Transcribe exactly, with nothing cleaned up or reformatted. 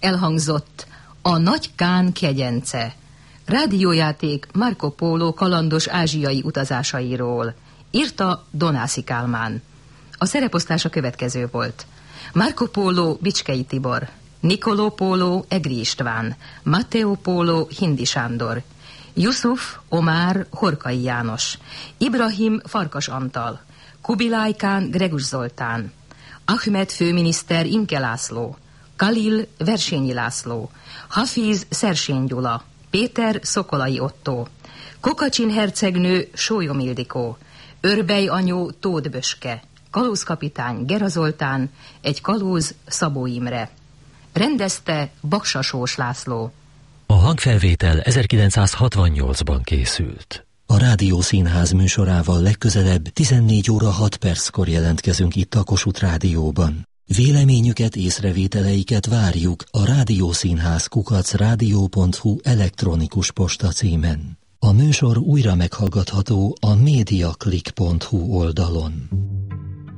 elhangzott A Nagy Kán kegyence, rádiójáték Marco Polo kalandos ázsiai utazásairól. Írta Donászi Kálmán. A szereposztás a következő volt: Marco Polo Bicskei Tibor, Nicolò Polo Egri István, Matteo Polo Hindi Sándor, Yusuf Omár Horkai János, Ibrahim Farkas Antal, Kubilai Kán Gregus Zoltán, Ahmed főminiszter Imke László, Kalil Versényi László, Hafiz Szersény Gyula, Péter Szokolai Ottó, Kokacsin hercegnő Sólyom Ildikó, Örbej anyó Tóth Böske, kalózkapitány Gera Zoltán, egy kalóz Szabó Imre. Rendezte Baksa Sós László. A hangfelvétel ezerkilencszázhatvannyolcban készült. A Rádiószínház műsorával legközelebb tizennégy óra hat perckor jelentkezünk itt a Kossuth Rádióban. Véleményüket, észrevételeiket várjuk a rádiószínház kukac rádió pont hu elektronikus posta címen. A műsor újra meghallgatható a mediaclick pont hu oldalon.